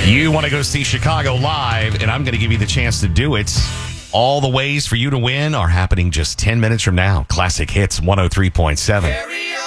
You want to go see Chicago live, and I'm going to give you the chance to do it. All the ways for you to win are happening just 10 minutes from now. Classic Hits 103.7.